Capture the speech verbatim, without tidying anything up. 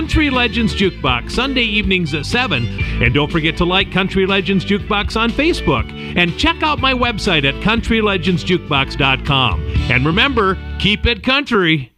Country Legends Jukebox, Sunday evenings at seven. And don't forget to like Country Legends Jukebox on Facebook. And check out my website at country legends jukebox dot com. And remember, keep it country.